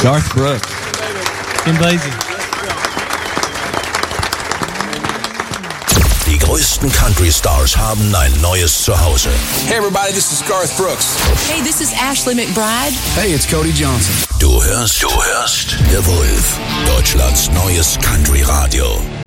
Garth Brooks. Kim Basie. Die größten Country-Stars haben ein neues Zuhause. Hey everybody, this is Garth Brooks. Hey, this is Ashley McBryde. Hey, it's Cody Johnson. Du hörst The Wolf, Deutschlands neues Country-Radio.